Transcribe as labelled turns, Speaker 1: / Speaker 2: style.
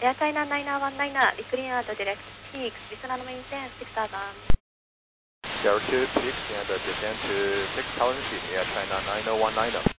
Speaker 1: Air China 9919, declaring the direct peak, listen and maintain 6000.
Speaker 2: 02 peaks and descend to 6000 feet, Air China 9019.